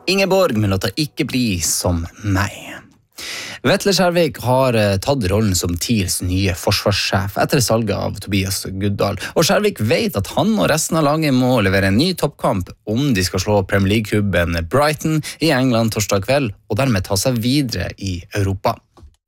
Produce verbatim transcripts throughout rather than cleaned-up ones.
Ingeborg med låta Ikke bli som meg. Vetle Skjærvik har tatt rollen som TILs nye forsvarssjef etter salget av Tobias Guddal. Og Skjærvik vet at han og resten av laget må levere en ny toppkamp om de skal slå Premier League-klubben Brighton i England torsdag kveld, og dermed ta seg videre i Europa.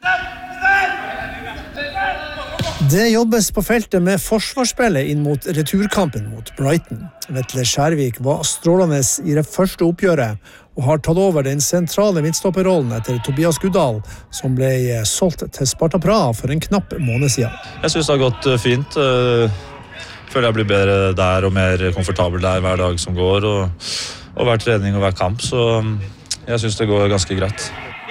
Det jobbes på feltet med forsvarsspillet inn mot returkampen mot Brighton. Vetle Skjærvik var strålende i det første oppgjøret og har tatt over den sentrale midtstopperrollen etter Tobias Guddal, som ble solgt til Sparta Praha for en knapp måned siden. Jeg synes det har gått fint. Jeg føler jeg blir bedre der og mer komfortabel der hver dag som går, og, og hver trening og hver kamp, så jeg synes det går ganske greit.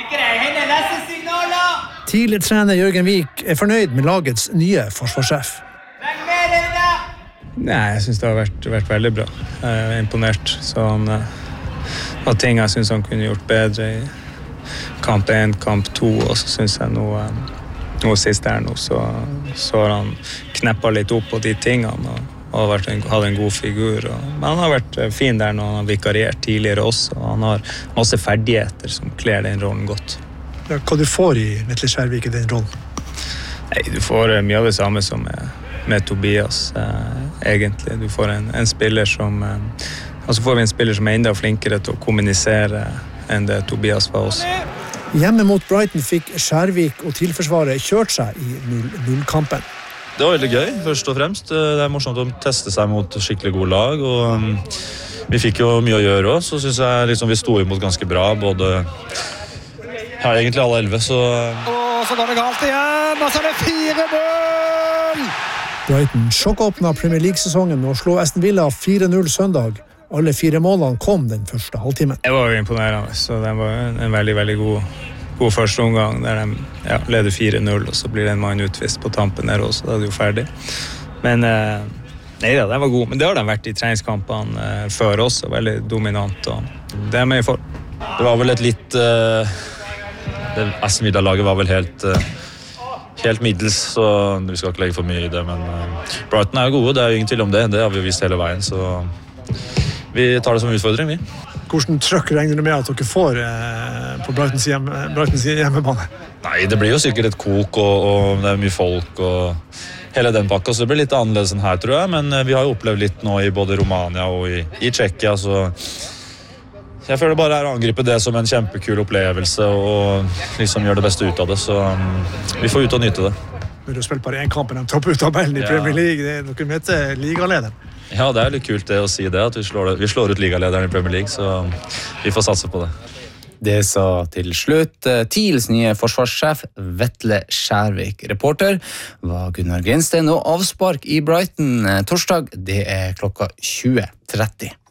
TIL-trener Jørgen Vik er fornøyd med lagets nye forsvarssjef. Nei, jeg synes det har vært, vært veldig bra. Jeg er imponert. Så han har ting jeg synes han kunne gjort bedre i kamp én, kamp to, og så synes jeg nå, nå sist her nå, så, så har han kneppet litt opp på de tingene, og, og vært en, hadde en god figur. Og, men han har vært fin der når han har vikariert tidligere også, og han har masse ferdigheter som kler den rollen godt. Ja, hva du får i Vetle Skjærvik i den rollen? Nei, du får mye av det samme som med, med Tobias, eh, egentlig. Du får en, en spiller som eh, altså får vi en spiller som er enda flinkere til å kommunisere enn det Tobias var også. Hjemme mot Brighton fikk Skjærvik og TIL-forsvaret kjørt seg i null null-kampen. Det var veldig gøy, først og fremst. Det er morsomt å teste seg mot skikkelig gode lag, og um, vi fikk jo mye å gjøre også, så synes jeg liksom, vi stod imot ganske bra, både ja, egentlig alle elleve, så... Og så går det galt igjen, og så er det fire null! Brighton sjokkåpnet Premier League-sesongen med å slå Aston Villa fire null søndag. Alle fire målene kom den første halvtimen. Det var jo imponerende, så det var en, en veldig, veldig god, god første omgang, der de ja, leder fire null, og så blir det en mann utvist på tampen der også, da er det jo ferdig. Men eh, nei da, den var god, men det har de vært i treningskampene eh, før også, veldig dominant, og det er med i form. Det var vel et litt... Eh... Det Aston Villa-laget var vel helt, helt middels, så vi skal ikke legge for mye i det, men Brighton er jo gode, det er jo ingen tvil om det, det har vi jo vist hele veien, så vi tar det som utfordring, vi. Hvordan trøkk regner du med at dere får på Brightons, hjemme, Brightons hjemmebane? Nei, det blir jo sikkert et kok, og, og det er mye folk, og hele den pakka, så det blir litt annerledes enn her, tror jeg, men vi har jo opplevd litt nå i både Romania og i, i Tsjekkia, så... Jeg føler bare er å angripe det som en kjempekul opplevelse og liksom gjøre det beste ut av det, så um, vi får ut og nyte det. Når du spiller bare en kamp i den topputtabellen i ja. Premier League, det er dere møter ligalederen. Ja, det er litt kult det å si det, at vi slår, det, vi slår ut ligalederen i Premier League, så vi får satse på det. Det sa til slutt TILs nye forsvarssjef Vetle Skjærvik. Reporter var Gunnar Grinsten, og avspark i Brighton torsdag, det er klokka tjue tretti.